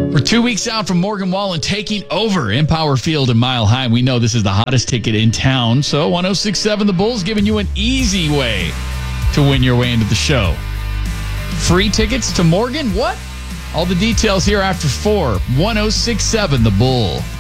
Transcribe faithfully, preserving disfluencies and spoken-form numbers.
We're two weeks out from Morgan Wallen taking over Empower Field and Mile High. We know this is the hottest ticket in town. So one oh six point seven The Bull's giving you an easy way to win your way into the show. Free tickets to Morgan? What? All the details here after four. one oh six point seven The Bull.